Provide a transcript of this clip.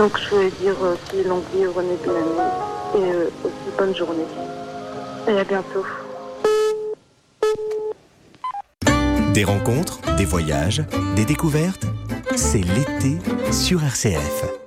Donc je voulais dire aussi longue vie au René Benami et aussi bonne journée. Et à bientôt. Des rencontres, des voyages, des découvertes, c'est l'été sur RCF.